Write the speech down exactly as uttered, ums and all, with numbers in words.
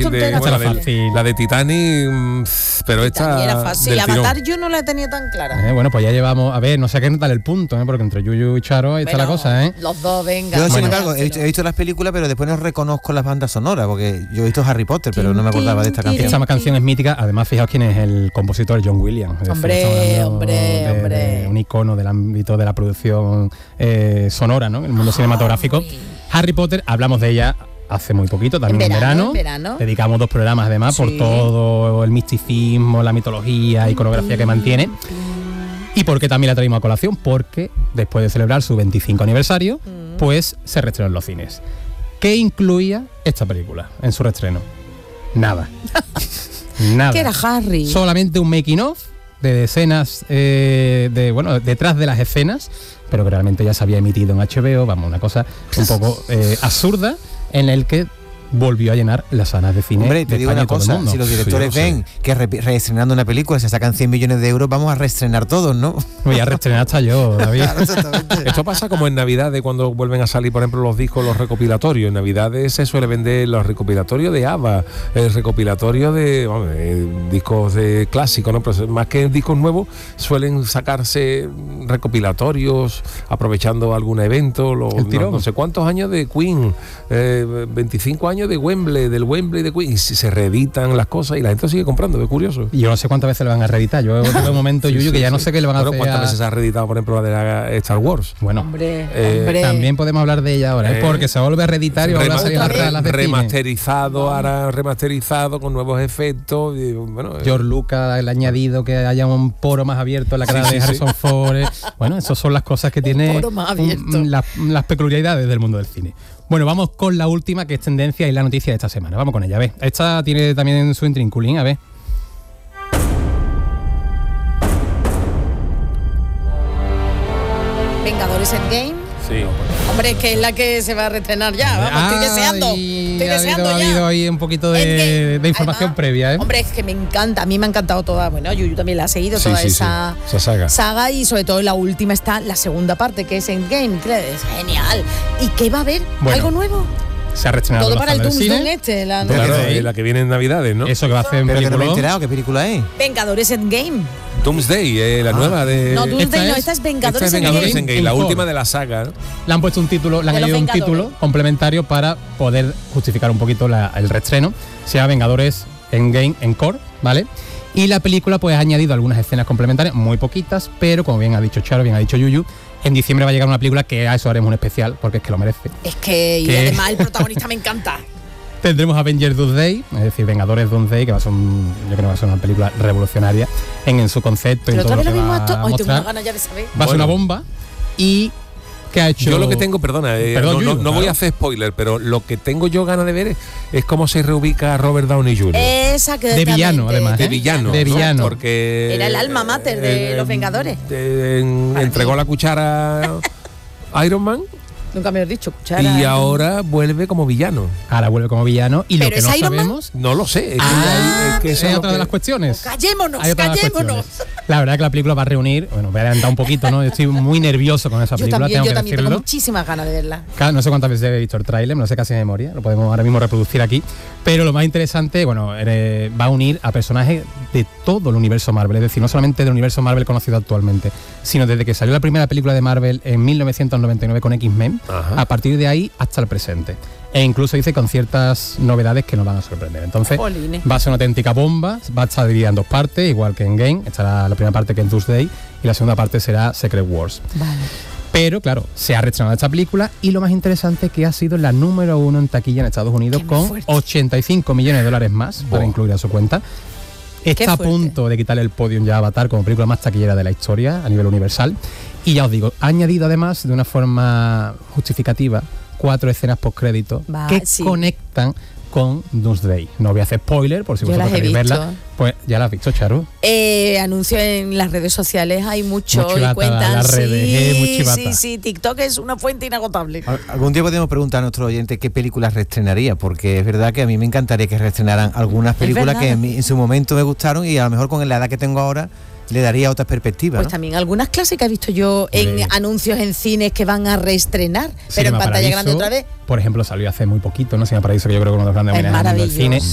de, bueno, la, de, la de Titanic, pero esta era fácil. Avatar yo no la tenía tan clara. Eh, bueno, pues ya llevamos, a ver, no sé a qué darle el punto, ¿eh? Porque entre Yuyu y Charo ahí bueno, está la cosa, ¿eh? Los dos, venga. Yo, sin bueno, embargo, he visto, he visto las películas, pero después no reconozco las bandas sonoras, porque yo he visto Harry Potter, pero no me acordaba de esta canción. Esta canción es mítica, además fijaos quién es el compositor, John Williams. Hombre, hombre, de, hombre. De un icono del ámbito de la producción eh, sonora, ¿no? En el mundo cinematográfico. Ay. Harry Potter, hablamos de ella hace muy poquito, también en verano, en verano. verano. Dedicamos dos programas además sí. por todo el misticismo, la mitología, iconografía que mantiene. Y porque también la traímos a colación, porque después de celebrar su veinticinco aniversario, mm. pues se reestrenó en los cines. ¿Qué incluía esta película en su reestreno? Nada. Nada. ¿Qué era Harry? Solamente un making of de escenas, eh, de bueno, detrás de las escenas, pero que realmente ya se había emitido en H B O, vamos, una cosa un poco eh, absurda, en el que volvió a llenar las salas de cine. Hombre, te de digo España una cosa, si los directores sí, ven que re- reestrenando una película se sacan cien millones de euros, vamos a reestrenar todos, ¿no? Voy a reestrenar hasta yo, David. Claro, exactamente. Esto pasa como en Navidades, cuando vuelven a salir, por ejemplo, los discos, los recopilatorios. En Navidades se suele vender los recopilatorios de ABBA, el recopilatorio de bueno, eh, discos de clásicos, ¿no? Pero más que discos nuevos, suelen sacarse recopilatorios, aprovechando algún evento, los, no, no sé cuántos años de Queen, eh, veinticinco años de Wembley, del Wembley de Queen, y se reeditan las cosas y la gente sigue comprando, es curioso. Y yo no sé cuántas veces lo van a reeditar. Yo tengo un momento, sí, Yuyu, sí, que ya sí. no sé qué le van a bueno, hacer. ¿Cuántas a... veces se ha reeditado, por ejemplo, la de la Star Wars? Bueno, hombre, eh, hombre. También podemos hablar de ella ahora, ¿eh? porque se vuelve a reeditar y va a salir a las de remasterizado, cine. ahora remasterizado con nuevos efectos. Y, bueno, George eh. Lucas, el añadido que haya un poro más abierto en la cara sí, de sí, Harrison sí. Ford. Eh. Bueno, esas son las cosas que tiene un poro más abierto. Un, las, las peculiaridades del mundo del cine. Bueno, vamos con la última, que es tendencia y la noticia de esta semana. Vamos con ella, a ver. Esta tiene también su intrinculín, a ver. Vengadores Endgame. Sí. Hombre, es que es la que se va a reestrenar ya. Vamos, ah, estoy deseando. Estoy ha deseando habido, ya. Ha habido ahí un poquito de, de información Además, previa, ¿eh? Hombre, es que me encanta. A mí me ha encantado toda. Bueno, yo, yo también la he seguido, sí, toda sí, esa, sí. esa saga. saga. Y sobre todo en la última está la segunda parte, que es Endgame. Que es genial. ¿Y qué va a haber? Bueno, ¿algo nuevo? Se ha reestrenado todo para el Doom Doom este, la, ¿no? Claro, sí. la que viene en Navidades, ¿no? Eso que va a hacer en Pero película. que no me he enterado, ¿qué película es? Vengadores Endgame. Doomsday, eh, la ah. nueva de... No, Doomsday no, esta es Vengadores, esta es Vengadores Endgame, Endgame. la última de la saga, ¿no? Le han puesto un título, le han añadido un título complementario para poder justificar un poquito la, el reestreno. Se llama Vengadores Endgame Encore, ¿vale? Y la película pues ha añadido algunas escenas complementarias, muy poquitas, pero como bien ha dicho Charo, bien ha dicho Yuyu, en diciembre va a llegar una película que a eso haremos un especial, porque es que lo merece. Es que, que... y además el protagonista me encanta. Tendremos Avengers Doomsday, es decir, Vengadores Doomsday, que va a ser un, yo creo que va a ser una película revolucionaria en, en su concepto y en todo lo que va a Hoy mostrar. tengo una gana ya de saber. Va a ser una bomba. Y que ha hecho... Yo lo que tengo, perdona, eh, Perdón, no, Yuyu, no, no claro. voy a hacer spoiler, pero lo que tengo yo ganas de ver es, es cómo se reubica Robert Downey junior Exactamente. De villano, además. De ¿eh? villano. De villano. ¿no? Porque era el alma mater de eh, los Vengadores. De, en, entregó la cuchara a Iron Man. Nunca me has dicho cuchara. Y ahora vuelve como villano. Ahora vuelve como villano. Y lo que no Iron sabemos... Man? No lo sé. Es que ah, hay, es que es otra que... de las cuestiones. Oh, callémonos, callémonos. La verdad es que la película va a reunir... Bueno, voy a adelantar un poquito, ¿no? Yo estoy muy nervioso con esa yo película, también, tengo yo que también decirlo. Tengo muchísimas ganas de verla. Claro, no sé cuántas veces he visto el tráiler, no sé casi de memoria. Lo podemos ahora mismo reproducir aquí. Pero lo más interesante, bueno, eh, va a unir a personajes de todo el universo Marvel. Es decir, no solamente del universo Marvel conocido actualmente, sino desde que salió la primera película de Marvel en mil novecientos noventa y nueve con X-Men, Ajá. a partir de ahí hasta el presente. E incluso dice con ciertas novedades que nos van a sorprender. Entonces, Jolines. va a ser una auténtica bomba, va a estar dividida en dos partes, igual que en Game. Estará la primera parte que en Doomsday y la segunda parte será Secret Wars. Vale. Pero, claro, se ha reestrenado esta película y lo más interesante es que ha sido la número uno en taquilla en Estados Unidos con fuerte. ochenta y cinco millones de dólares más oh. para incluir a su cuenta. Está a punto de quitarle el podium ya a Avatar como película más taquillera de la historia a nivel universal. Y ya os digo, ha añadido además de una forma justificativa cuatro escenas postcrédito que sí. conectan con Doomsday. No voy a hacer spoiler, por si yo vosotros queréis verla. Pues ya la has visto, Charo. Eh, anuncio en las redes sociales, hay mucho Muchivata, y cuentan. Las redes, sí, eh, muchivata. sí, sí, TikTok es una fuente inagotable. Algún día podemos preguntar a nuestro oyente qué películas reestrenaría, porque es verdad que a mí me encantaría que reestrenaran algunas películas que en, mi, en su momento me gustaron y a lo mejor con la edad que tengo ahora le daría otras perspectivas. Pues ¿no? también algunas clásicas he visto yo en sí. anuncios en cines que van a reestrenar, Cinema pero en pantalla Paradiso, grande otra vez. Por ejemplo, salió hace muy poquito, ¿no? Cinema Paradiso, que yo creo que uno de los grandes homenajes del cine.